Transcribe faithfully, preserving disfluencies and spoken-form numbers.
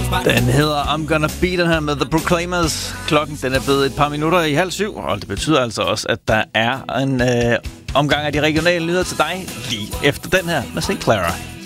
Den hedder I'm Gonna Be, den her med The Proclaimers. Klokken den er blevet et par minutter i halv syv, og det betyder altså også, at der er en øh, omgang af de regionale nyheder til dig lige efter den her med Saint Clara.